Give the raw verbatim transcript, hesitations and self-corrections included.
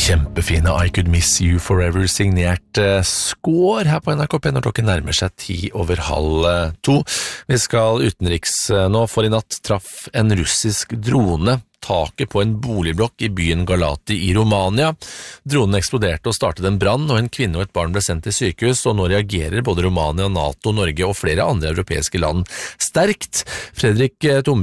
Kjempefine I Could Miss You Forever signert uh, Skår her på N R K P når klokken nærmer seg ti over halv uh, to. Vi skal utenriks uh, nå, for i natt traff en russisk drone taket på en boligblokk i byen Galati i Romania. Dronen eksploderte og startet en brann, og en kvinne og et barn ble sendt til sykehus, og nå reagerer både Romania, NATO, Norge og flere andre europeiske land sterkt. Fredrik Tom